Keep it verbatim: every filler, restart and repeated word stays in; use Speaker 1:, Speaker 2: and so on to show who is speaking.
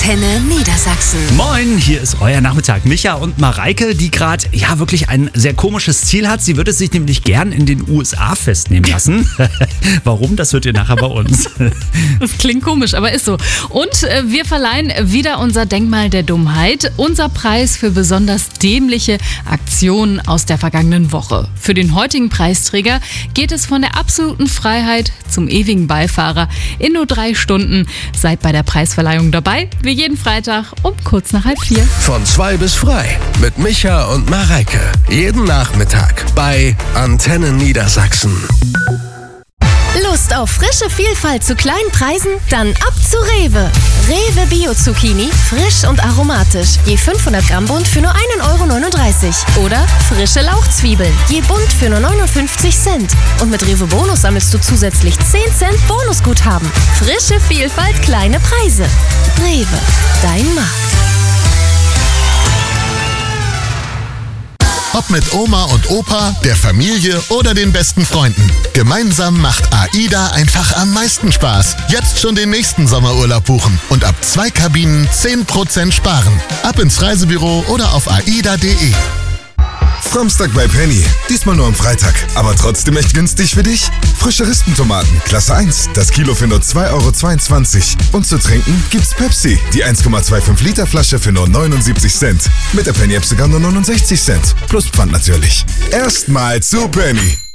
Speaker 1: Antenne Niedersachsen.
Speaker 2: Moin, hier ist euer Nachmittag. Micha und Mareike, die gerade ja wirklich ein sehr komisches Ziel hat. Sie würde es sich nämlich gern in den U S A festnehmen lassen. Warum, das hört ihr nachher bei uns.
Speaker 3: Das klingt komisch, aber ist so. Und äh, wir verleihen wieder unser Denkmal der Dummheit. Unser Preis für besonders dämliche Aktionen aus der vergangenen Woche. Für den heutigen Preisträger geht es von der absoluten Freiheit zum ewigen Beifahrer in nur drei Stunden. Seid bei der Preisverleihung dabei, wie jeden Freitag um kurz nach halb vier.
Speaker 4: Von zwei bis frei mit Micha und Mareike. Jeden Nachmittag bei Antenne Niedersachsen.
Speaker 1: Lust auf frische Vielfalt zu kleinen Preisen? Dann ab zu Rewe. Rewe Bio Zucchini, frisch und aromatisch. Je fünfhundert Gramm Bund für nur ein Euro neununddreißig. Oder frische Lauchzwiebeln, je Bund für nur neunundfünfzig Cent. Und mit Rewe Bonus sammelst du zusätzlich zehn Cent Bonusguthaben. Frische Vielfalt, kleine Preise. Rewe, dein Markt.
Speaker 5: Ob mit Oma und Opa, der Familie oder den besten Freunden. Gemeinsam macht AIDA einfach am meisten Spaß. Jetzt schon den nächsten Sommerurlaub buchen und ab zwei Kabinen zehn Prozent sparen. Ab ins Reisebüro oder auf aida punkt de.
Speaker 6: Samstag bei Penny. Diesmal nur am Freitag. Aber trotzdem echt günstig für dich. Frische Rispentomaten, Klasse eins. Das Kilo für nur zwei Euro zweiundzwanzig. Und zu trinken gibt's Pepsi. Die eins Komma fünfundzwanzig Liter Flasche für nur neunundsiebzig Cent. Mit der Penny-App sogar nur neunundsechzig Cent. Plus Pfand natürlich. Erstmal zu Penny.